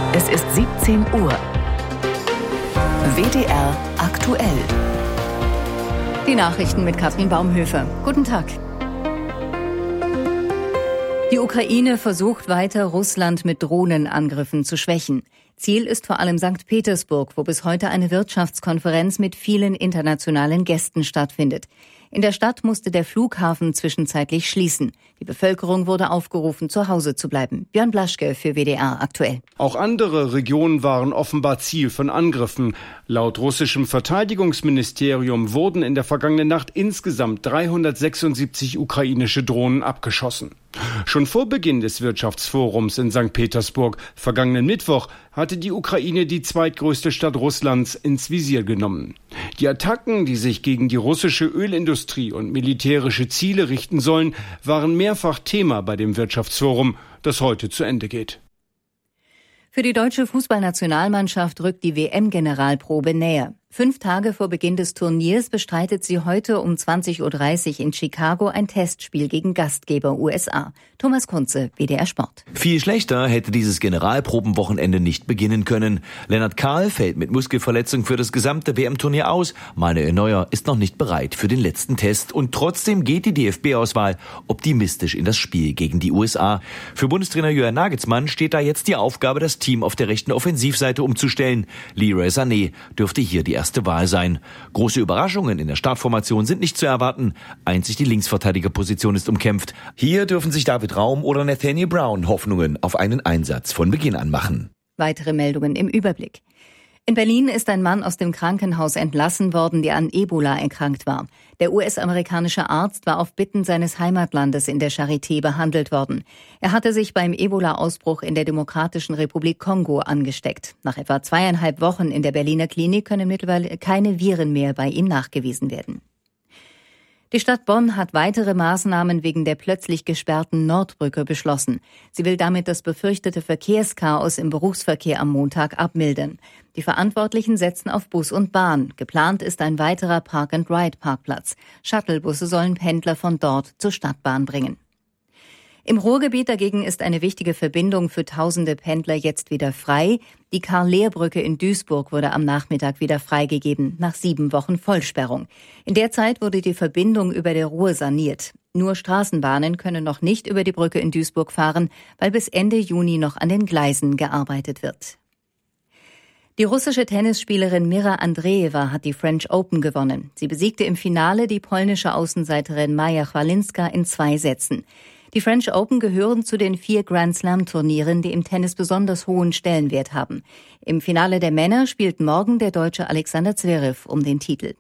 Es ist 17 Uhr. WDR aktuell. Die Nachrichten mit Katrin Baumhöfer. Guten Tag. Die Ukraine versucht weiter, Russland mit Drohnenangriffen zu schwächen. Ziel ist vor allem St. Petersburg, wo bis heute eine Wirtschaftskonferenz mit vielen internationalen Gästen stattfindet. In der Stadt musste der Flughafen zwischenzeitlich schließen. Die Bevölkerung wurde aufgerufen, zu Hause zu bleiben. Björn Blaschke für WDR aktuell. Auch andere Regionen waren offenbar Ziel von Angriffen. Laut russischem Verteidigungsministerium wurden in der vergangenen Nacht insgesamt 376 ukrainische Drohnen abgeschossen. Schon vor Beginn des Wirtschaftsforums in St. Petersburg vergangenen Mittwoch hatte die Ukraine die zweitgrößte Stadt Russlands ins Visier genommen. Die Attacken, die sich gegen die russische Ölindustrie und militärische Ziele richten sollen, waren mehrfach Thema bei dem Wirtschaftsforum, das heute zu Ende geht. Für die deutsche Fußballnationalmannschaft rückt die WM-Generalprobe näher. 5 Tage vor Beginn des Turniers bestreitet sie heute um 20.30 Uhr in Chicago ein Testspiel gegen Gastgeber USA. Thomas Kunze, WDR Sport. Viel schlechter hätte dieses Generalprobenwochenende nicht beginnen können. Lennart Kahl fällt mit Muskelverletzung für das gesamte WM-Turnier aus. Manuel Neuer ist noch nicht bereit für den letzten Test. Und trotzdem geht die DFB-Auswahl optimistisch in das Spiel gegen die USA. Für Bundestrainer Julian Nagelsmann steht da jetzt die Aufgabe, das Team auf der rechten Offensivseite umzustellen. Leroy Sané dürfte hier die erste Wahl sein. Große Überraschungen in der Startformation sind nicht zu erwarten. Einzig die Linksverteidigerposition ist umkämpft. Hier dürfen sich David Raum oder Nathaniel Brown Hoffnungen auf einen Einsatz von Beginn an machen. Weitere Meldungen im Überblick. In Berlin ist ein Mann aus dem Krankenhaus entlassen worden, der an Ebola erkrankt war. Der US-amerikanische Arzt war auf Bitten seines Heimatlandes in der Charité behandelt worden. Er hatte sich beim Ebola-Ausbruch in der Demokratischen Republik Kongo angesteckt. Nach etwa 2,5 Wochen in der Berliner Klinik können mittlerweile keine Viren mehr bei ihm nachgewiesen werden. Die Stadt Bonn hat weitere Maßnahmen wegen der plötzlich gesperrten Nordbrücke beschlossen. Sie will damit das befürchtete Verkehrschaos im Berufsverkehr am Montag abmildern. Die Verantwortlichen setzen auf Bus und Bahn. Geplant ist ein weiterer Park-and-Ride-Parkplatz. Shuttlebusse sollen Pendler von dort zur Stadtbahn bringen. Im Ruhrgebiet dagegen ist eine wichtige Verbindung für tausende Pendler jetzt wieder frei. Die Karl-Lehr-Brücke in Duisburg wurde am Nachmittag wieder freigegeben, nach 7 Wochen Vollsperrung. In der Zeit wurde die Verbindung über der Ruhr saniert. Nur Straßenbahnen können noch nicht über die Brücke in Duisburg fahren, weil bis Ende Juni noch an den Gleisen gearbeitet wird. Die russische Tennisspielerin Mira Andreeva hat die French Open gewonnen. Sie besiegte im Finale die polnische Außenseiterin Maja Chwalinska in 2 Sätzen. Die French Open gehören zu den 4 Grand-Slam-Turnieren, die im Tennis besonders hohen Stellenwert haben. Im Finale der Männer spielt morgen der Deutsche Alexander Zverev um den Titel.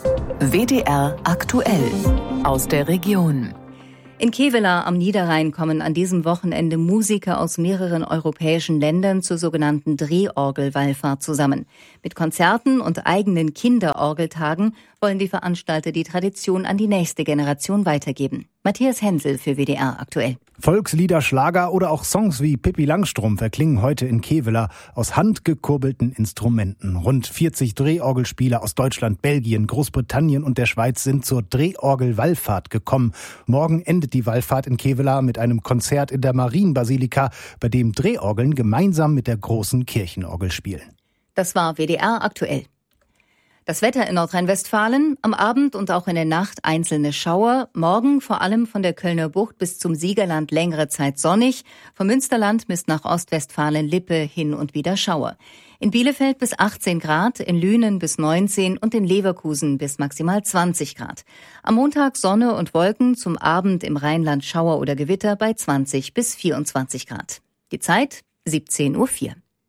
WDR aktuell aus der Region. In Kevelaer am Niederrhein kommen an diesem Wochenende Musiker aus mehreren europäischen Ländern zur sogenannten Drehorgelwallfahrt zusammen. Mit Konzerten und eigenen Kinderorgeltagen wollen die Veranstalter die Tradition an die nächste Generation weitergeben. Matthias Hensel für WDR aktuell. Volkslieder, Schlager oder auch Songs wie Pippi Langstrumpf erklingen heute in Kevelaer aus handgekurbelten Instrumenten. Rund 40 Drehorgelspieler aus Deutschland, Belgien, Großbritannien und der Schweiz sind zur Drehorgelwallfahrt gekommen. Morgen endet die Wallfahrt in Kevelaer mit einem Konzert in der Marienbasilika, bei dem Drehorgeln gemeinsam mit der großen Kirchenorgel spielen. Das war WDR aktuell. Das Wetter in Nordrhein-Westfalen, am Abend und auch in der Nacht einzelne Schauer, morgen vor allem von der Kölner Bucht bis zum Siegerland längere Zeit sonnig, vom Münsterland bis nach Ostwestfalen-Lippe hin und wieder Schauer. In Bielefeld bis 18 Grad, in Lünen bis 19 und in Leverkusen bis maximal 20 Grad. Am Montag Sonne und Wolken, zum Abend im Rheinland Schauer oder Gewitter bei 20 bis 24 Grad. Die Zeit 17.04 Uhr.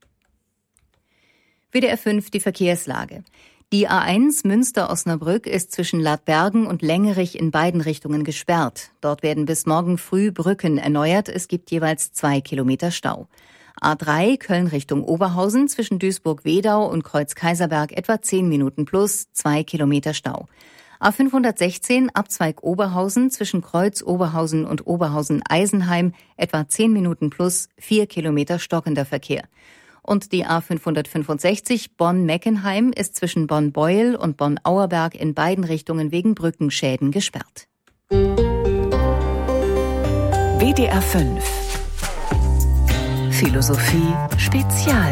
WDR 5 die Verkehrslage. Die A1 Münster-Osnabrück ist zwischen Ladbergen und Längerich in beiden Richtungen gesperrt. Dort werden bis morgen früh Brücken erneuert. Es gibt jeweils 2 Kilometer Stau. A3 Köln Richtung Oberhausen zwischen Duisburg-Wedau und Kreuz-Kaiserberg etwa 10 Minuten plus 2 Kilometer Stau. A516 Abzweig Oberhausen zwischen Kreuz Oberhausen und Oberhausen-Eisenheim etwa 10 Minuten plus 4 Kilometer stockender Verkehr. Und die A565 Bonn-Meckenheim ist zwischen Bonn-Beuel und Bonn-Auerberg in beiden Richtungen wegen Brückenschäden gesperrt. WDR 5 Philosophie Spezial.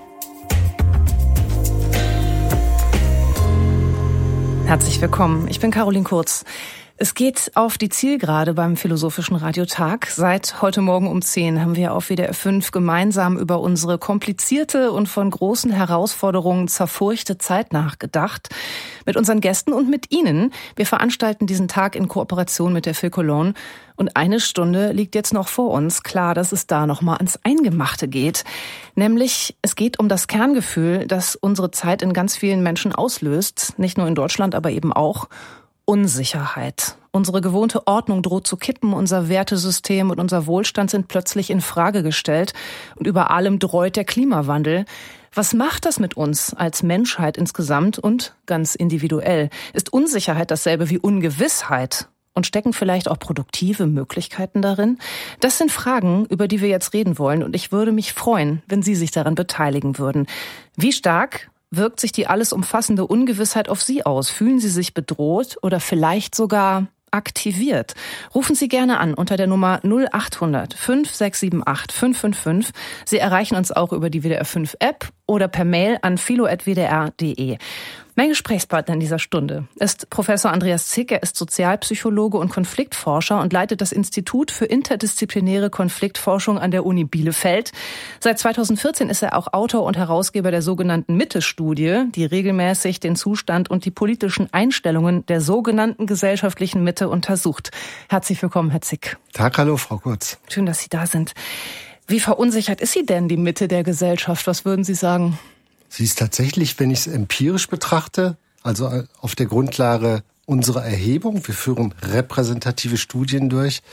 Herzlich willkommen, ich bin Caroline Kurz. Es geht auf die Zielgerade beim Philosophischen Radiotag. Seit heute Morgen um 10 haben wir auf WDR 5 gemeinsam über unsere komplizierte und von großen Herausforderungen zerfurchte Zeit nachgedacht. Mit unseren Gästen und mit Ihnen. Wir veranstalten diesen Tag in Kooperation mit der Phil Cologne. Und eine Stunde liegt jetzt noch vor uns. Klar, dass es da noch mal ans Eingemachte geht. Nämlich, es geht um das Kerngefühl, das unsere Zeit in ganz vielen Menschen auslöst. Nicht nur in Deutschland, aber eben auch Unsicherheit. Unsere gewohnte Ordnung droht zu kippen, unser Wertesystem und unser Wohlstand sind plötzlich in Frage gestellt und über allem dreut der Klimawandel. Was macht das mit uns als Menschheit insgesamt und ganz individuell? Ist Unsicherheit dasselbe wie Ungewissheit? Und stecken vielleicht auch produktive Möglichkeiten darin? Das sind Fragen, über die wir jetzt reden wollen und ich würde mich freuen, wenn Sie sich daran beteiligen würden. Wie stark wirkt sich die alles umfassende Ungewissheit auf Sie aus? Fühlen Sie sich bedroht oder vielleicht sogar aktiviert? Rufen Sie gerne an unter der Nummer 0800 5678 555. Sie erreichen uns auch über die WDR 5 App oder per Mail an philo@wdr.de. Mein Gesprächspartner in dieser Stunde ist Professor Andreas Zick. Er ist Sozialpsychologe und Konfliktforscher und leitet das Institut für interdisziplinäre Konfliktforschung an der Uni Bielefeld. Seit 2014 ist er auch Autor und Herausgeber der sogenannten Mitte-Studie, die regelmäßig den Zustand und die politischen Einstellungen der sogenannten gesellschaftlichen Mitte untersucht. Herzlich willkommen, Herr Zick. Tag, hallo, Frau Kurz. Schön, dass Sie da sind. Wie verunsichert ist sie denn, die Mitte der Gesellschaft? Was würden Sie sagen? Sie ist tatsächlich, wenn ich es empirisch betrachte, also auf der Grundlage unserer Erhebung, wir führen repräsentative Studien durch,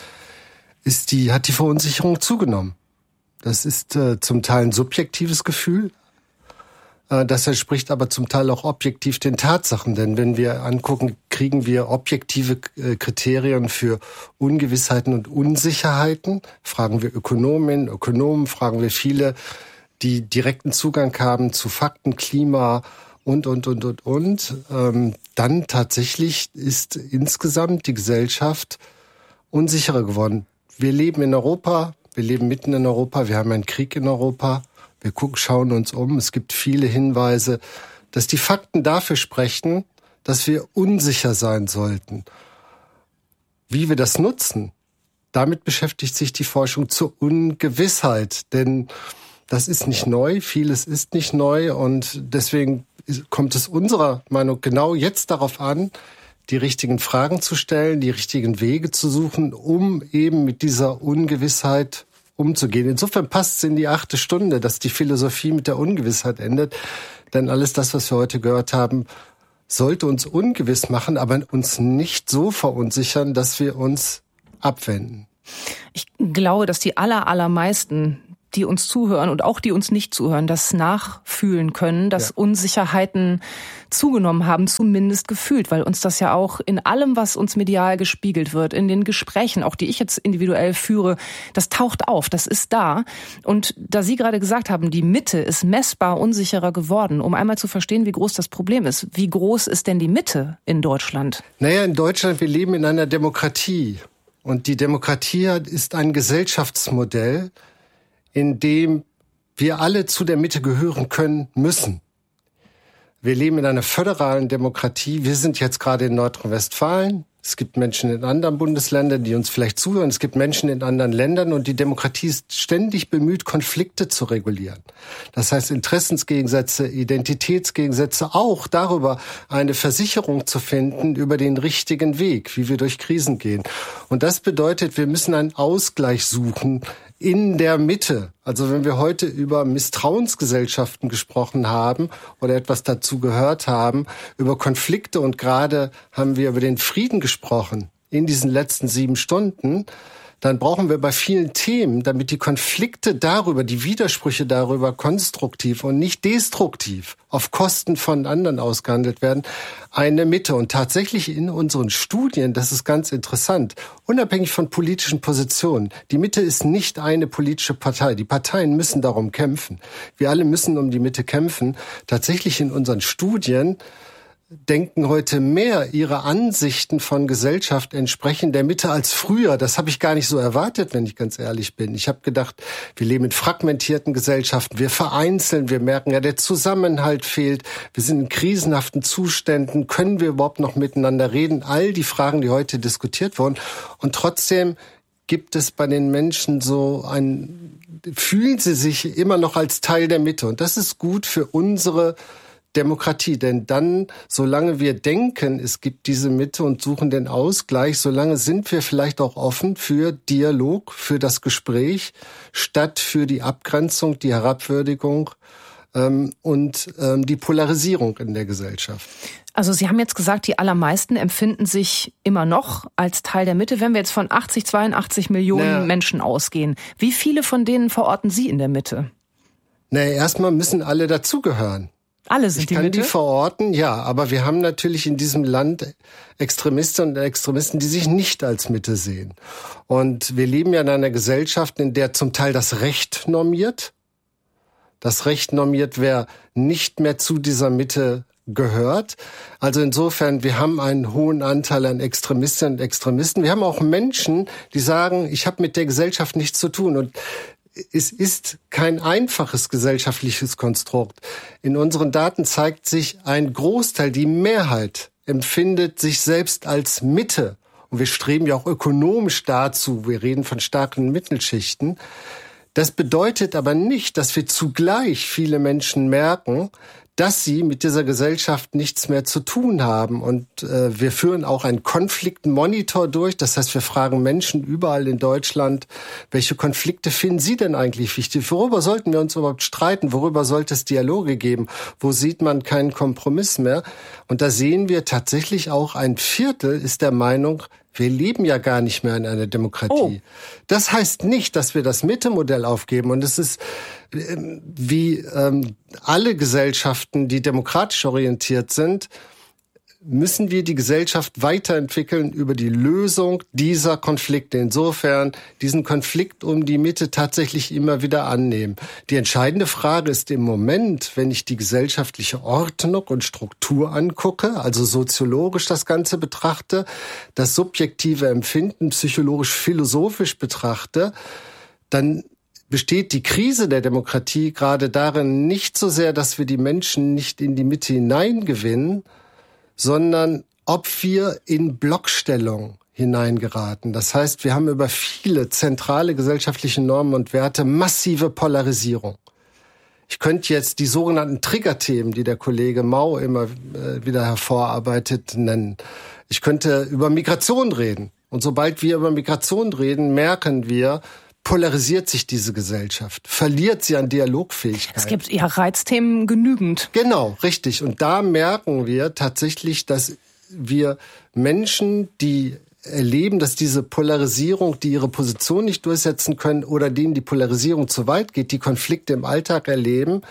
hat die Verunsicherung zugenommen. Das ist zum Teil ein subjektives Gefühl, das entspricht aber zum Teil auch objektiv den Tatsachen. Denn wenn wir angucken, kriegen wir objektive Kriterien für Ungewissheiten und Unsicherheiten, fragen wir Ökonominnen, Ökonomen, fragen wir viele, die direkten Zugang haben zu Fakten, Klima und. Dann tatsächlich ist insgesamt die Gesellschaft unsicherer geworden. Wir leben in Europa, wir leben mitten in Europa, wir haben einen Krieg in Europa, wir schauen uns um. Es gibt viele Hinweise, dass die Fakten dafür sprechen, dass wir unsicher sein sollten. Wie wir das nutzen, damit beschäftigt sich die Forschung zur Ungewissheit, denn das ist nicht neu, vieles ist nicht neu und deswegen kommt es unserer Meinung genau jetzt darauf an, die richtigen Fragen zu stellen, die richtigen Wege zu suchen, um eben mit dieser Ungewissheit umzugehen. Insofern passt es in die 8. Stunde, dass die Philosophie mit der Ungewissheit endet, denn alles das, was wir heute gehört haben, sollte uns ungewiss machen, aber uns nicht so verunsichern, dass wir uns abwenden. Ich glaube, dass die allermeisten, die uns zuhören und auch die uns nicht zuhören, das nachfühlen können, dass Unsicherheiten zugenommen haben, zumindest gefühlt, weil uns das ja auch in allem, was uns medial gespiegelt wird, in den Gesprächen, auch die ich jetzt individuell führe, das taucht auf, das ist da. Und da Sie gerade gesagt haben, die Mitte ist messbar unsicherer geworden, um einmal zu verstehen, wie groß das Problem ist. Wie groß ist denn die Mitte in Deutschland? Naja, in Deutschland, wir leben in einer Demokratie. Und die Demokratie ist ein Gesellschaftsmodell, in dem wir alle zu der Mitte gehören können müssen. Wir leben in einer föderalen Demokratie. Wir sind jetzt gerade in Nordrhein-Westfalen. Es gibt Menschen in anderen Bundesländern, die uns vielleicht zuhören. Es gibt Menschen in anderen Ländern und die Demokratie ist ständig bemüht, Konflikte zu regulieren. Das heißt, Interessensgegensätze, Identitätsgegensätze, auch darüber eine Versicherung zu finden über den richtigen Weg, wie wir durch Krisen gehen. Und das bedeutet, wir müssen einen Ausgleich suchen in der Mitte. Also wenn wir heute über Misstrauensgesellschaften gesprochen haben oder etwas dazu gehört haben, über Konflikte und gerade haben wir über den Frieden gesprochen in diesen letzten 7 Stunden, dann brauchen wir bei vielen Themen, damit die Konflikte darüber, die Widersprüche darüber konstruktiv und nicht destruktiv auf Kosten von anderen ausgehandelt werden, eine Mitte. Und tatsächlich in unseren Studien, das ist ganz interessant, unabhängig von politischen Positionen, die Mitte ist nicht eine politische Partei. Die Parteien müssen darum kämpfen. Wir alle müssen um die Mitte kämpfen. Tatsächlich in unseren Studien denken heute mehr, ihre Ansichten von Gesellschaft entsprechen der Mitte als früher. Das habe ich gar nicht so erwartet, wenn ich ganz ehrlich bin. Ich habe gedacht, wir leben in fragmentierten Gesellschaften, wir vereinzeln, wir merken ja, der Zusammenhalt fehlt, wir sind in krisenhaften Zuständen, können wir überhaupt noch miteinander reden? All die Fragen, die heute diskutiert wurden. Und trotzdem gibt es bei den Menschen fühlen sie sich immer noch als Teil der Mitte. Und das ist gut für unsere Demokratie, denn dann, solange wir denken, es gibt diese Mitte und suchen den Ausgleich, solange sind wir vielleicht auch offen für Dialog, für das Gespräch, statt für die Abgrenzung, die Herabwürdigung und die Polarisierung in der Gesellschaft. Also Sie haben jetzt gesagt, die allermeisten empfinden sich immer noch als Teil der Mitte. Wenn wir jetzt von 82 Millionen Menschen ausgehen, wie viele von denen verorten Sie in der Mitte? Erstmal müssen alle dazugehören. Alle sind die Mitte? Ich kann die verorten, ja, aber wir haben natürlich in diesem Land Extremistinnen und Extremisten, die sich nicht als Mitte sehen. Und wir leben ja in einer Gesellschaft, in der zum Teil das Recht normiert. Das Recht normiert, wer nicht mehr zu dieser Mitte gehört. Also insofern, wir haben einen hohen Anteil an Extremistinnen und Extremisten. Wir haben auch Menschen, die sagen, ich habe mit der Gesellschaft nichts zu tun. Und es ist kein einfaches gesellschaftliches Konstrukt. In unseren Daten zeigt sich, ein Großteil, die Mehrheit, empfindet sich selbst als Mitte. Und wir streben ja auch ökonomisch dazu. Wir reden von starken Mittelschichten. Das bedeutet aber nicht, dass wir zugleich viele Menschen merken, dass sie mit dieser Gesellschaft nichts mehr zu tun haben. Und wir führen auch einen Konfliktmonitor durch. Das heißt, wir fragen Menschen überall in Deutschland, welche Konflikte finden sie denn eigentlich wichtig? Worüber sollten wir uns überhaupt streiten? Worüber sollte es Dialoge geben? Wo sieht man keinen Kompromiss mehr? Und da sehen wir tatsächlich auch, ein Viertel ist der Meinung, wir leben ja gar nicht mehr in einer Demokratie. Das heißt nicht, dass wir das Mitte-Modell aufgeben. Und es ist wie alle Gesellschaften, die demokratisch orientiert sind, müssen wir die Gesellschaft weiterentwickeln über die Lösung dieser Konflikte. Insofern diesen Konflikt um die Mitte tatsächlich immer wieder annehmen. Die entscheidende Frage ist im Moment, wenn ich die gesellschaftliche Ordnung und Struktur angucke, also soziologisch das Ganze betrachte, das subjektive Empfinden psychologisch-philosophisch betrachte, dann besteht die Krise der Demokratie gerade darin nicht so sehr, dass wir die Menschen nicht in die Mitte hineingewinnen, sondern ob wir in Blockstellung hineingeraten. Das heißt, wir haben über viele zentrale gesellschaftliche Normen und Werte massive Polarisierung. Ich könnte jetzt die sogenannten Triggerthemen, die der Kollege Mau immer wieder hervorarbeitet, nennen. Ich könnte über Migration reden. Und sobald wir über Migration reden, merken wir, polarisiert sich diese Gesellschaft, verliert sie an Dialogfähigkeit. Es gibt ja Reizthemen genügend. Genau, richtig. Und da merken wir tatsächlich, dass wir Menschen, die erleben, dass diese Polarisierung, die ihre Position nicht durchsetzen können oder denen die Polarisierung zu weit geht, die Konflikte im Alltag erleben,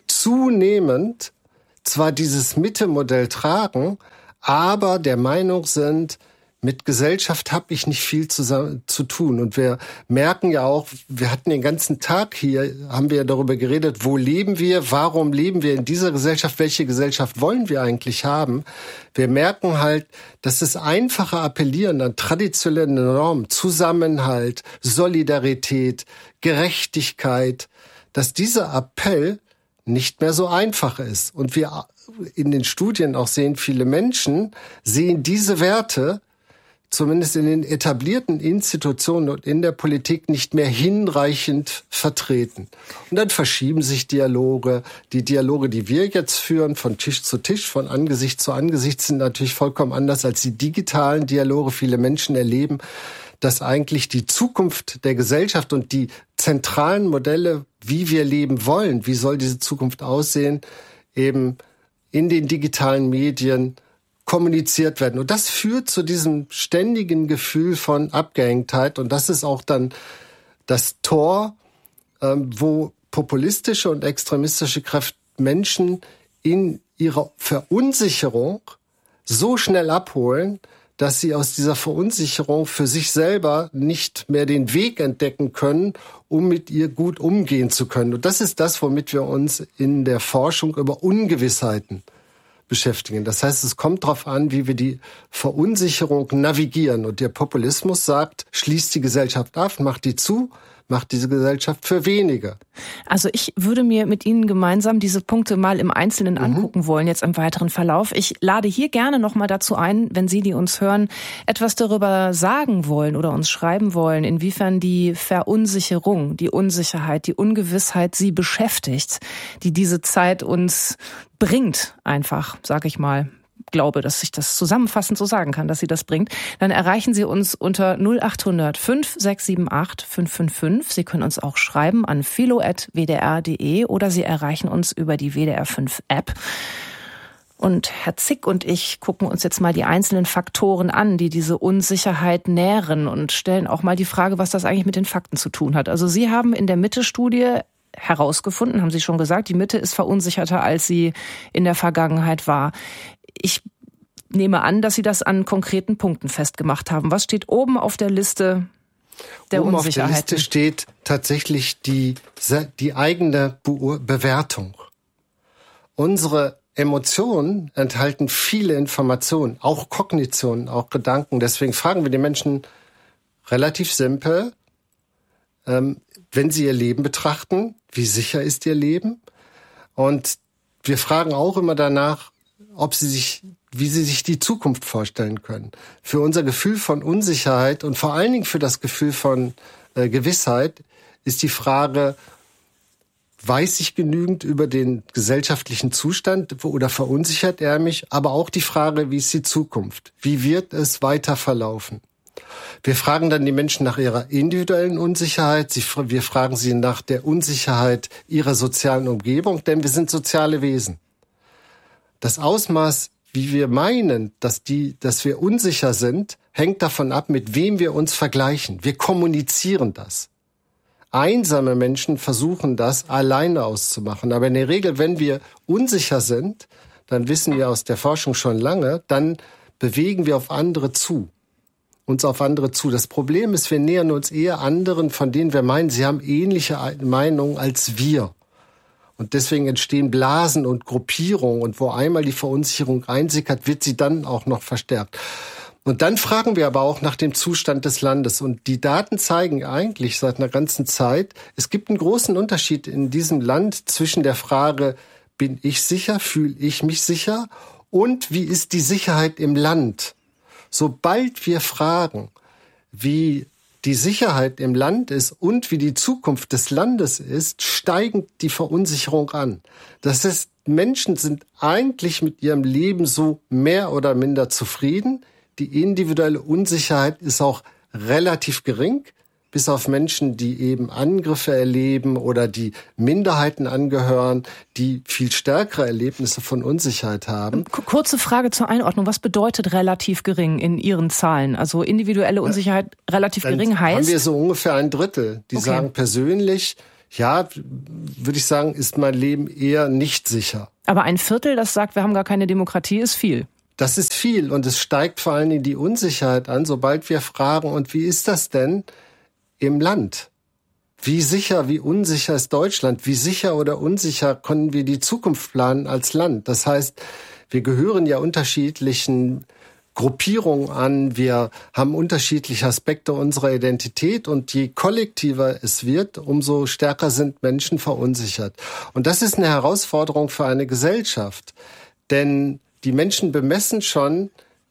zunehmend zwar dieses Mitte-Modell tragen, aber der Meinung sind, mit Gesellschaft habe ich nicht viel zu tun. Und wir merken ja auch, wir hatten den ganzen Tag hier, haben wir ja darüber geredet, wo leben wir, warum leben wir in dieser Gesellschaft, welche Gesellschaft wollen wir eigentlich haben. Wir merken halt, dass das einfache Appellieren an traditionelle Normen, Zusammenhalt, Solidarität, Gerechtigkeit, dass dieser Appell nicht mehr so einfach ist. Und wir in den Studien auch sehen, viele Menschen sehen diese Werte zumindest in den etablierten Institutionen und in der Politik nicht mehr hinreichend vertreten. Und dann verschieben sich Dialoge. Die Dialoge, die wir jetzt führen, von Tisch zu Tisch, von Angesicht zu Angesicht, sind natürlich vollkommen anders als die digitalen Dialoge. Viele Menschen erleben, dass eigentlich die Zukunft der Gesellschaft und die zentralen Modelle, wie wir leben wollen, wie soll diese Zukunft aussehen, eben in den digitalen Medien kommuniziert werden. Und das führt zu diesem ständigen Gefühl von Abgehängtheit. Und das ist auch dann das Tor, wo populistische und extremistische Kräfte Menschen in ihrer Verunsicherung so schnell abholen, dass sie aus dieser Verunsicherung für sich selber nicht mehr den Weg entdecken können, um mit ihr gut umgehen zu können. Und das ist das, womit wir uns in der Forschung über Ungewissheiten beschäftigen. Das heißt, es kommt darauf an, wie wir die Verunsicherung navigieren. Und der Populismus sagt, schließt die Gesellschaft ab, macht die zu, macht diese Gesellschaft für wenige. Also ich würde mir mit Ihnen gemeinsam diese Punkte mal im Einzelnen angucken wollen, jetzt im weiteren Verlauf. Ich lade hier gerne nochmal dazu ein, wenn Sie, die uns hören, etwas darüber sagen wollen oder uns schreiben wollen, inwiefern die Verunsicherung, die Unsicherheit, die Ungewissheit Sie beschäftigt, die diese Zeit uns bringt, einfach, sag ich mal. Glaube, dass ich das zusammenfassend so sagen kann, dass sie das bringt, dann erreichen Sie uns unter 0800 5678 555. Sie können uns auch schreiben an philo@wdr.de oder Sie erreichen uns über die WDR 5 App. Und Herr Zick und ich gucken uns jetzt mal die einzelnen Faktoren an, die diese Unsicherheit nähren und stellen auch mal die Frage, was das eigentlich mit den Fakten zu tun hat. Also Sie haben in der Mitte-Studie herausgefunden, haben Sie schon gesagt, die Mitte ist verunsicherter, als sie in der Vergangenheit war. Ich nehme an, dass Sie das an konkreten Punkten festgemacht haben. Was steht oben auf der Liste der Unsicherheiten? Oben auf der Liste steht tatsächlich die eigene Bewertung. Unsere Emotionen enthalten viele Informationen, auch Kognitionen, auch Gedanken. Deswegen fragen wir die Menschen relativ simpel, wenn sie ihr Leben betrachten, wie sicher ist ihr Leben? Und wir fragen auch immer danach, wie sie sich die Zukunft vorstellen können. Für unser Gefühl von Unsicherheit und vor allen Dingen für das Gefühl von Gewissheit ist die Frage, weiß ich genügend über den gesellschaftlichen Zustand oder verunsichert er mich? Aber auch die Frage, wie ist die Zukunft? Wie wird es weiter verlaufen? Wir fragen dann die Menschen nach ihrer individuellen Unsicherheit. Wir fragen sie nach der Unsicherheit ihrer sozialen Umgebung, denn wir sind soziale Wesen. Das Ausmaß, wie wir meinen, dass wir unsicher sind, hängt davon ab, mit wem wir uns vergleichen. Wir kommunizieren das. Einsame Menschen versuchen das alleine auszumachen. Aber in der Regel, wenn wir unsicher sind, dann wissen wir aus der Forschung schon lange, dann bewegen wir auf andere zu. Das Problem ist, wir nähern uns eher anderen, von denen wir meinen, sie haben ähnliche Meinungen als wir. Und deswegen entstehen Blasen und Gruppierungen. Und wo einmal die Verunsicherung einsickert, wird sie dann auch noch verstärkt. Und dann fragen wir aber auch nach dem Zustand des Landes. Und die Daten zeigen eigentlich seit einer ganzen Zeit, es gibt einen großen Unterschied in diesem Land zwischen der Frage, bin ich sicher, fühle ich mich sicher? Und wie ist die Sicherheit im Land? Sobald wir fragen, wie die Sicherheit im Land ist und wie die Zukunft des Landes ist, steigend die Verunsicherung an. Das heißt, Menschen sind eigentlich mit ihrem Leben so mehr oder minder zufrieden. Die individuelle Unsicherheit ist auch relativ gering, bis auf Menschen, die eben Angriffe erleben oder die Minderheiten angehören, die viel stärkere Erlebnisse von Unsicherheit haben. Kurze Frage zur Einordnung. Was bedeutet relativ gering in Ihren Zahlen? Also individuelle Unsicherheit relativ gering heißt? Haben wir so ungefähr ein Drittel, die sagen persönlich, ja, würde ich sagen, ist mein Leben eher nicht sicher. Aber ein Viertel, das sagt, wir haben gar keine Demokratie, ist viel. Das ist viel und es steigt vor allen Dingen die Unsicherheit an, sobald wir fragen, und wie ist das denn im Land? Wie sicher, wie unsicher ist Deutschland? Wie sicher oder unsicher können wir die Zukunft planen als Land? Das heißt, wir gehören ja unterschiedlichen Gruppierungen an, wir haben unterschiedliche Aspekte unserer Identität und je kollektiver es wird, umso stärker sind Menschen verunsichert. Und das ist eine Herausforderung für eine Gesellschaft, denn die Menschen bemessen schon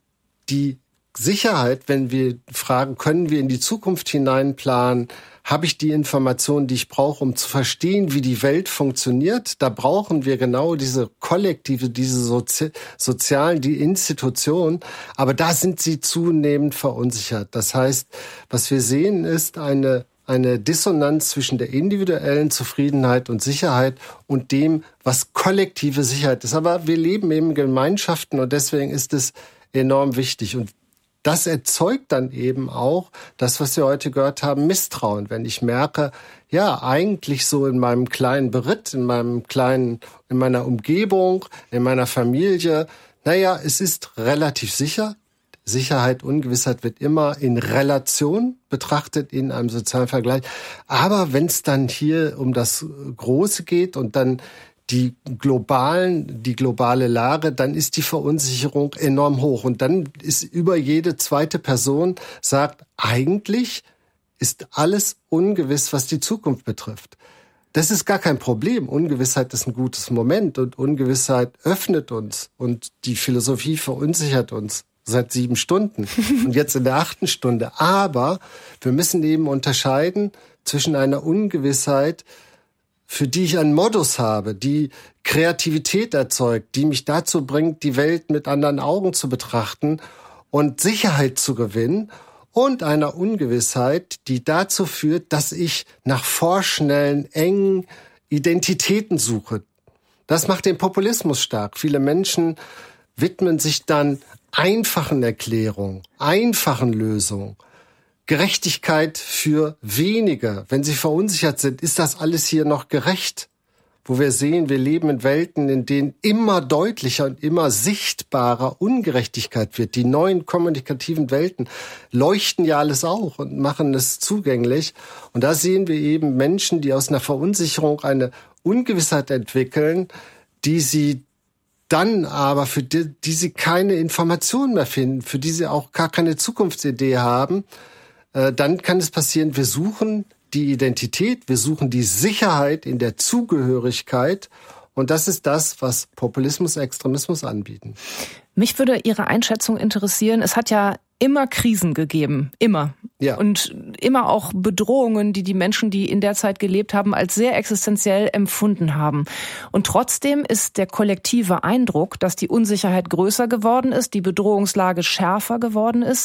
die Sicherheit, wenn wir fragen, können wir in die Zukunft hineinplanen, habe ich die Informationen, die ich brauche, um zu verstehen, wie die Welt funktioniert. Da brauchen wir genau diese Kollektive, diese sozialen, die Institutionen. Aber da sind sie zunehmend verunsichert. Das heißt, was wir sehen, ist eine Dissonanz zwischen der individuellen Zufriedenheit und Sicherheit und dem, was kollektive Sicherheit ist. Aber wir leben eben in Gemeinschaften und deswegen ist es enorm wichtig. Und das erzeugt dann eben auch das, was wir heute gehört haben, Misstrauen. Wenn ich merke, ja, eigentlich so in meinem kleinen Beritt, in meiner Umgebung, in meiner Familie, naja, es ist relativ sicher. Sicherheit, Ungewissheit wird immer in Relation betrachtet in einem sozialen Vergleich. Aber wenn es dann hier um das Große geht und dann die globale Lage, dann ist die Verunsicherung enorm hoch. Und dann ist über jede zweite Person sagt, eigentlich ist alles ungewiss, was die Zukunft betrifft. Das ist gar kein Problem. Ungewissheit ist ein gutes Moment und Ungewissheit öffnet uns und die Philosophie verunsichert uns seit 7 Stunden und jetzt in der 8. Stunde. Aber wir müssen eben unterscheiden zwischen einer Ungewissheit, für die ich einen Modus habe, die Kreativität erzeugt, die mich dazu bringt, die Welt mit anderen Augen zu betrachten und Sicherheit zu gewinnen, und einer Ungewissheit, die dazu führt, dass ich nach vorschnellen, engen Identitäten suche. Das macht den Populismus stark. Viele Menschen widmen sich dann einfachen Erklärungen, einfachen Lösungen. Gerechtigkeit für wenige. Wenn sie verunsichert sind, ist das alles hier noch gerecht? Wo wir sehen, wir leben in Welten, in denen immer deutlicher und immer sichtbarer Ungerechtigkeit wird. Die neuen kommunikativen Welten leuchten ja alles auf und machen es zugänglich. Und da sehen wir eben Menschen, die aus einer Verunsicherung eine Ungewissheit entwickeln, die sie dann aber, für die sie keine Informationen mehr finden, für die sie auch gar keine Zukunftsidee haben. Dann kann es passieren, wir suchen die Identität, wir suchen die Sicherheit in der Zugehörigkeit. Und das ist das, was Populismus, Extremismus anbieten. Mich würde Ihre Einschätzung interessieren. Es hat ja immer Krisen gegeben. Immer. Ja. Und immer auch Bedrohungen, die Menschen, die in der Zeit gelebt haben, als sehr existenziell empfunden haben. Und trotzdem ist der kollektive Eindruck, dass die Unsicherheit größer geworden ist, die Bedrohungslage schärfer geworden ist.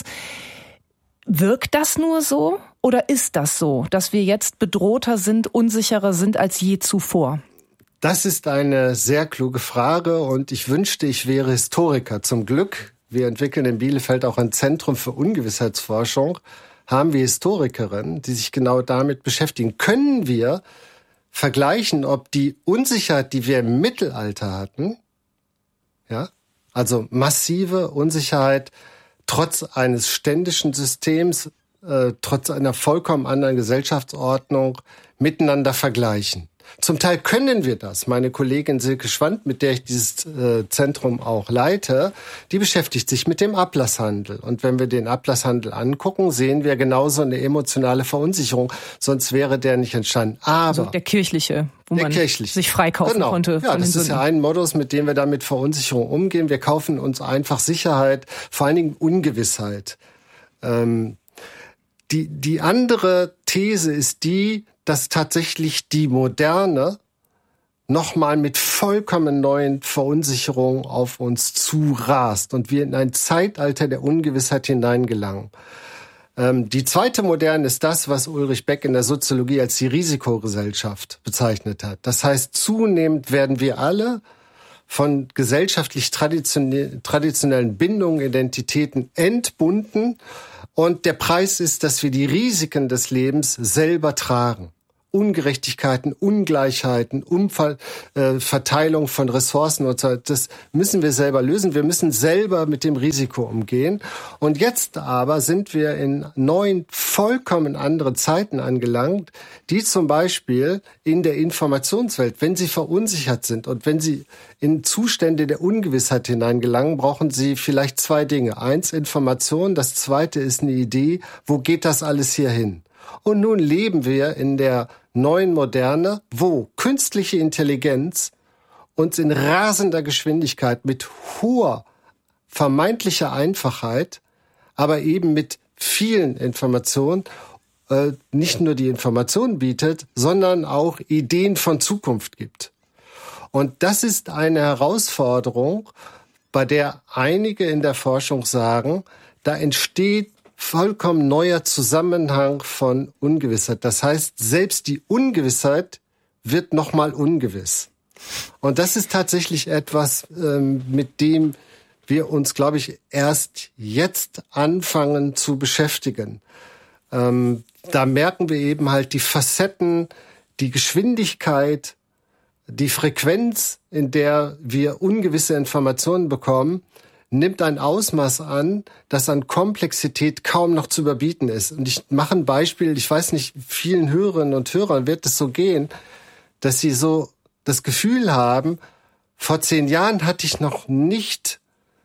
Wirkt das nur so oder ist das so, dass wir jetzt bedrohter sind, unsicherer sind als je zuvor? Das ist eine sehr kluge Frage und ich wünschte, ich wäre Historiker. Zum Glück, wir entwickeln in Bielefeld auch ein Zentrum für Ungewissheitsforschung, haben wir Historikerinnen, die sich genau damit beschäftigen. Können wir vergleichen, ob die Unsicherheit, die wir im Mittelalter hatten, ja, also massive Unsicherheit, trotz eines ständischen Systems, trotz einer vollkommen anderen Gesellschaftsordnung miteinander vergleichen. Zum Teil können wir das. Meine Kollegin Silke Schwand, mit der ich dieses Zentrum auch leite, die beschäftigt sich mit dem Ablasshandel. Und wenn wir den Ablasshandel angucken, sehen wir genauso eine emotionale Verunsicherung. Sonst wäre der nicht entstanden. Aber also der kirchliche, wo man sich freikaufen konnte. Ja, das ist ja ein Modus, mit dem wir dann mit Verunsicherung umgehen. Wir kaufen uns einfach Sicherheit, vor allen Dingen Ungewissheit. Die andere These ist die, dass tatsächlich die Moderne nochmal mit vollkommen neuen Verunsicherungen auf uns zurast und wir in ein Zeitalter der Ungewissheit hineingelangen. Die zweite Moderne ist das, was Ulrich Beck in der Soziologie als die Risikogesellschaft bezeichnet hat. Das heißt, zunehmend werden wir alle von gesellschaftlich traditionellen Bindungen, Identitäten entbunden. Und der Preis ist, dass wir die Risiken des Lebens selber tragen. Ungerechtigkeiten, Ungleichheiten, Verteilung von Ressourcen und so, das müssen wir selber lösen. Wir müssen selber mit dem Risiko umgehen. Und jetzt aber sind wir in neuen, vollkommen anderen Zeiten angelangt, die zum Beispiel in der Informationswelt, wenn sie verunsichert sind und wenn sie in Zustände der Ungewissheit hineingelangen, brauchen sie vielleicht 2 Dinge. 1, Information. Das zweite ist eine Idee. Wo geht das alles hier hin? Und nun leben wir in der neuen Moderne, wo künstliche Intelligenz uns in rasender Geschwindigkeit mit hoher vermeintlicher Einfachheit, aber eben mit vielen Informationen, nicht nur die Informationen bietet, sondern auch Ideen von Zukunft gibt. Und das ist eine Herausforderung, bei der einige in der Forschung sagen, da entsteht vollkommen neuer Zusammenhang von Ungewissheit. Das heißt, selbst die Ungewissheit wird nochmal ungewiss. Und das ist tatsächlich etwas, mit dem wir uns, glaube ich, erst jetzt anfangen zu beschäftigen. Da merken wir eben halt die Facetten, die Geschwindigkeit, die Frequenz, in der wir ungewisse Informationen bekommen, nimmt ein Ausmaß an, das an Komplexität kaum noch zu überbieten ist. Und ich mache ein Beispiel, ich weiß nicht, vielen Hörerinnen und Hörern wird es so gehen, dass sie so das Gefühl haben, vor 10 Jahren hatte ich noch nicht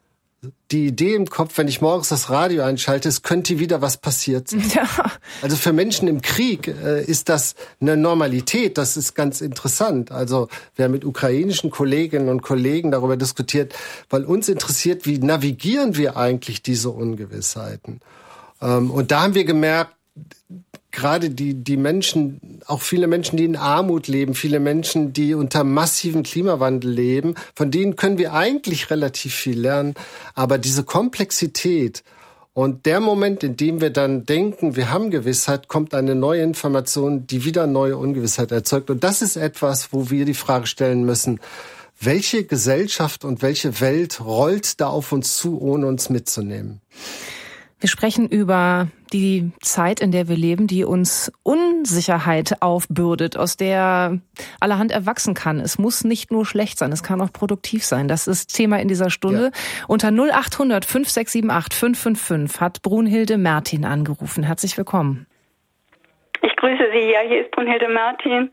die Idee im Kopf, wenn ich morgens das Radio einschalte, es könnte wieder was passiert sein. Ja. Also für Menschen im Krieg ist das eine Normalität, das ist ganz interessant. Also wir haben mit ukrainischen Kolleginnen und Kollegen darüber diskutiert, weil uns interessiert, wie navigieren wir eigentlich diese Ungewissheiten. Und da haben wir gemerkt, gerade die Menschen, auch viele Menschen, die in Armut leben, viele Menschen, die unter massivem Klimawandel leben, von denen können wir eigentlich relativ viel lernen. Aber diese Komplexität und der Moment, in dem wir dann denken, wir haben Gewissheit, kommt eine neue Information, die wieder neue Ungewissheit erzeugt. Und das ist etwas, wo wir die Frage stellen müssen, welche Gesellschaft und welche Welt rollt da auf uns zu, ohne uns mitzunehmen? Wir sprechen über die Zeit, in der wir leben, die uns Unsicherheit aufbürdet, aus der allerhand erwachsen kann. Es muss nicht nur schlecht sein, es kann auch produktiv sein. Das ist Thema in dieser Stunde. Ja. Unter 0800 5678 555 hat Brunhilde Mertin angerufen. Herzlich willkommen. Ich grüße Sie. Ja, hier ist Brunhilde Mertin.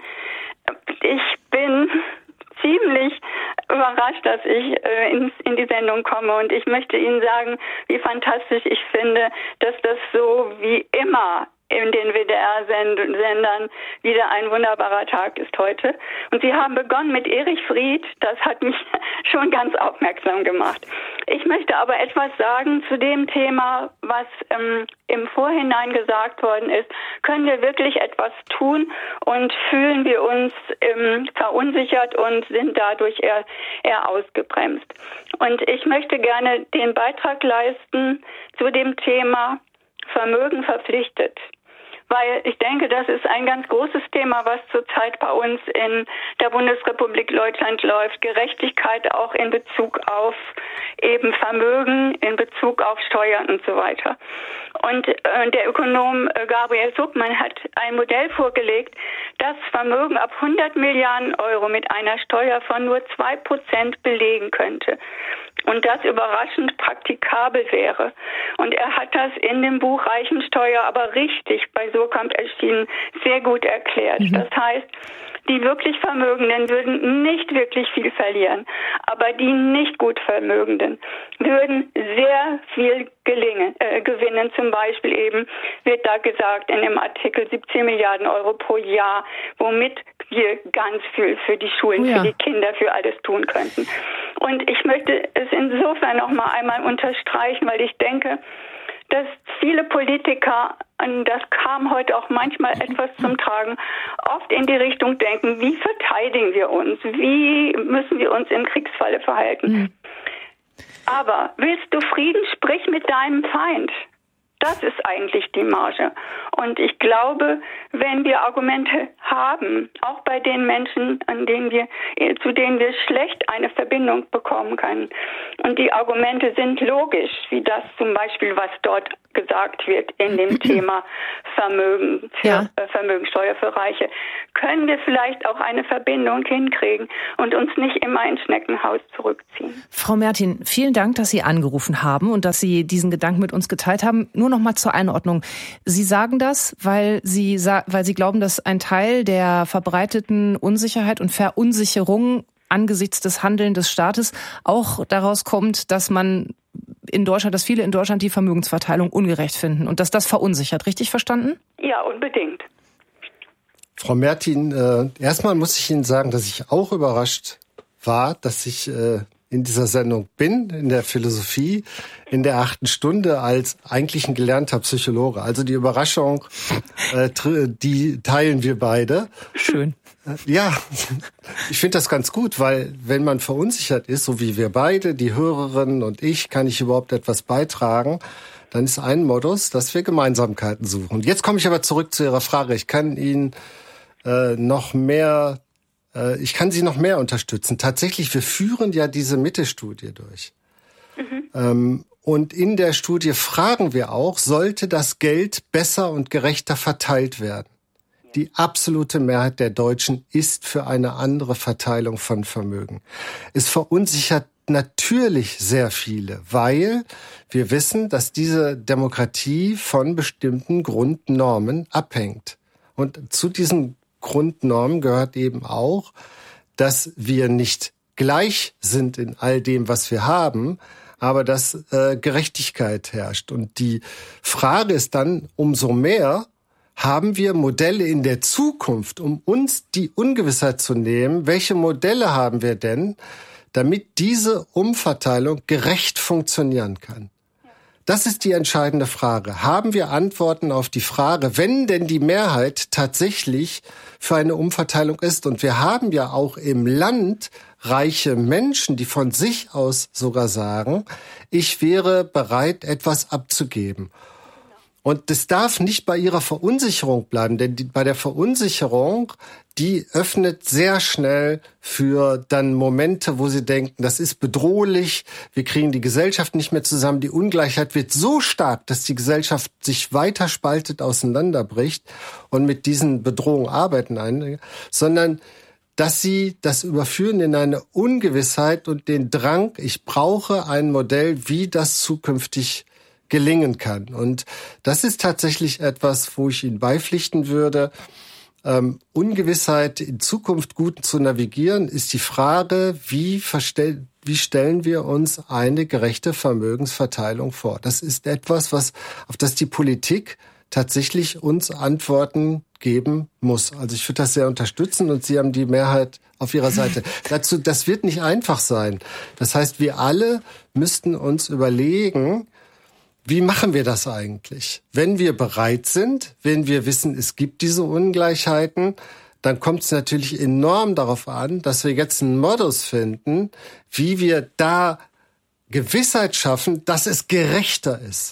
Ich bin ziemlich überrascht, dass ich in die Sendung komme, und ich möchte Ihnen sagen, wie fantastisch ich finde, dass das so wie immer in den WDR-Sendern wieder ein wunderbarer Tag ist heute. Und Sie haben begonnen mit Erich Fried, das hat mich schon ganz aufmerksam gemacht. Ich möchte aber etwas sagen zu dem Thema, was im Vorhinein gesagt worden ist. Können wir wirklich etwas tun und fühlen wir uns verunsichert und sind dadurch eher ausgebremst? Und ich möchte gerne den Beitrag leisten zu dem Thema Vermögen verpflichtet. Weil ich denke, das ist ein ganz großes Thema, was zurzeit bei uns in der Bundesrepublik Deutschland läuft. Gerechtigkeit auch in Bezug auf eben Vermögen, in Bezug auf Steuern und so weiter. Und der Ökonom Gabriel Zuckmann hat ein Modell vorgelegt, das Vermögen ab 100 Milliarden Euro mit einer Steuer von nur 2% belegen könnte. Und das überraschend praktikabel wäre. Und er hat das in dem Buch Reichensteuer aber richtig bei Surkamp erschienen sehr gut erklärt. Das heißt, die wirklich Vermögenden würden nicht wirklich viel verlieren, aber die nicht gut Vermögenden würden sehr viel gewinnen. Zum Beispiel eben wird da gesagt in dem Artikel 17 Milliarden Euro pro Jahr, womit wir ganz viel für die Schulen, für die Kinder, für alles tun könnten. Und ich möchte es insofern noch mal einmal unterstreichen, weil ich denke, dass viele Politiker, und das kam heute auch manchmal etwas zum Tragen, oft in die Richtung denken, wie verteidigen wir uns? Wie müssen wir uns im Kriegsfalle verhalten? Aber willst du Frieden, sprich mit deinem Feind. Das ist eigentlich die Marge. Und ich glaube, wenn wir Argumente haben, auch bei den Menschen, zu denen wir schlecht eine Verbindung bekommen können, und die Argumente sind logisch, wie das zum Beispiel, was dort gesagt wird in dem Thema Vermögensteuer für Reiche, können wir vielleicht auch eine Verbindung hinkriegen und uns nicht immer ins Schneckenhaus zurückziehen. Frau Mertin, vielen Dank, dass Sie angerufen haben und dass Sie diesen Gedanken mit uns geteilt haben. Nur noch mal zur Einordnung. Sie sagen das, weil Sie glauben, dass ein Teil der verbreiteten Unsicherheit und Verunsicherung angesichts des Handelns des Staates auch daraus kommt, dass viele in Deutschland die Vermögensverteilung ungerecht finden und dass das verunsichert. Richtig verstanden? Ja, unbedingt. Frau Mertin, erstmal muss ich Ihnen sagen, dass ich auch überrascht war, dass ich in dieser Sendung bin, in der Philosophie, in der 8. Stunde als eigentlich ein gelernter Psychologe. Also die Überraschung, die teilen wir beide. Schön. Ja, ich finde das ganz gut, weil wenn man verunsichert ist, so wie wir beide, die Hörerin und ich, kann ich überhaupt etwas beitragen, dann ist ein Modus, dass wir Gemeinsamkeiten suchen. Jetzt komme ich aber zurück zu Ihrer Frage. Ich kann Ihnen ich kann Sie noch mehr unterstützen. Tatsächlich, wir führen ja diese Mitte-Studie durch. Und in der Studie fragen wir auch, sollte das Geld besser und gerechter verteilt werden? Die absolute Mehrheit der Deutschen ist für eine andere Verteilung von Vermögen. Es verunsichert natürlich sehr viele, weil wir wissen, dass diese Demokratie von bestimmten Grundnormen abhängt. Und zu diesen Grundnormen gehört eben auch, dass wir nicht gleich sind in all dem, was wir haben, aber dass Gerechtigkeit herrscht. Und die Frage ist dann umso mehr, haben wir Modelle in der Zukunft, um uns die Ungewissheit zu nehmen? Welche Modelle haben wir denn, damit diese Umverteilung gerecht funktionieren kann? Das ist die entscheidende Frage. Haben wir Antworten auf die Frage, wenn denn die Mehrheit tatsächlich für eine Umverteilung ist? Und wir haben ja auch im Land reiche Menschen, die von sich aus sogar sagen, ich wäre bereit, etwas abzugeben. Und das darf nicht bei ihrer Verunsicherung bleiben, denn bei der Verunsicherung, die öffnet sehr schnell für dann Momente, wo sie denken, das ist bedrohlich, wir kriegen die Gesellschaft nicht mehr zusammen, die Ungleichheit wird so stark, dass die Gesellschaft sich weiter spaltet, auseinanderbricht und mit diesen Bedrohungen arbeiten, sondern dass sie das überführen in eine Ungewissheit und den Drang, ich brauche ein Modell, wie das zukünftig gelingen kann. Und das ist tatsächlich etwas, wo ich Ihnen beipflichten würde. Ungewissheit in Zukunft gut zu navigieren, ist die Frage, wie stellen wir uns eine gerechte Vermögensverteilung vor? Das ist etwas, auf das die Politik tatsächlich uns Antworten geben muss. Also ich würde das sehr unterstützen und Sie haben die Mehrheit auf Ihrer Seite. Das wird nicht einfach sein. Das heißt, wir alle müssten uns überlegen, wie machen wir das eigentlich? Wenn wir bereit sind, wenn wir wissen, es gibt diese Ungleichheiten, dann kommt es natürlich enorm darauf an, dass wir jetzt einen Modus finden, wie wir da Gewissheit schaffen, dass es gerechter ist.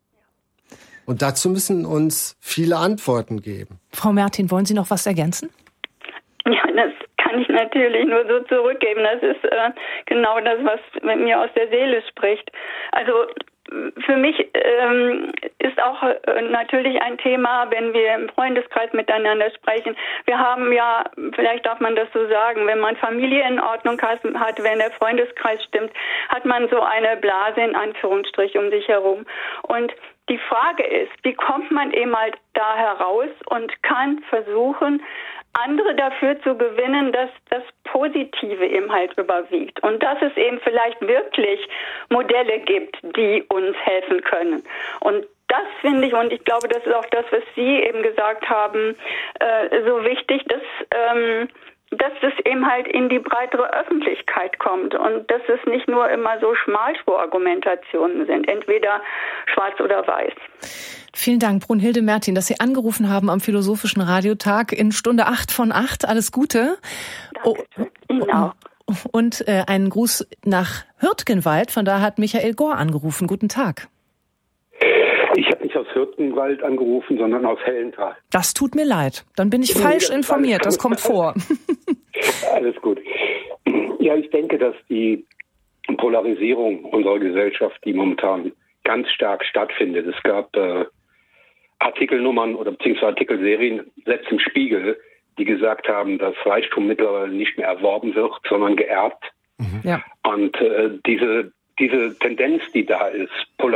Und dazu müssen uns viele Antworten geben. Frau Mertin, wollen Sie noch was ergänzen? Ja, das kann ich natürlich nur so zurückgeben. Das ist genau das, was mit mir aus der Seele spricht. Also für mich ist auch natürlich ein Thema, wenn wir im Freundeskreis miteinander sprechen. Wir haben ja, vielleicht darf man das so sagen, wenn man Familie in Ordnung hat, wenn der Freundeskreis stimmt, hat man so eine Blase in Anführungsstrich um sich herum. Und die Frage ist, wie kommt man eben halt da heraus und kann versuchen, andere dafür zu gewinnen, dass das Positive eben halt überwiegt. Und dass es eben vielleicht wirklich Modelle gibt, die uns helfen können. Und das finde ich, und ich glaube, das ist auch das, was Sie eben gesagt haben, so wichtig, dass es eben halt in die breitere Öffentlichkeit kommt und dass es nicht nur immer so Schmalspurargumentationen sind, entweder schwarz oder weiß. Vielen Dank, Brunhilde Mertin, dass Sie angerufen haben am Philosophischen Radiotag in Stunde 8 von 8. Alles Gute. Dankeschön. Ihnen auch. Und einen Gruß nach Hürtgenwald. Von da hat Michael Gohr angerufen. Guten Tag. Ich habe nicht aus Hürtgenwald angerufen, sondern aus Hellenthal. Das tut mir leid. Dann bin ich falsch informiert. Das kommt vor. Alles gut. Ja, ich denke, dass die Polarisierung unserer Gesellschaft, die momentan ganz stark stattfindet. Es gab Artikelnummern oder beziehungsweise Artikelserien, selbst im Spiegel, die gesagt haben, dass Reichtum mittlerweile nicht mehr erworben wird, sondern geerbt. Ja. Und diese Tendenz, die da ist,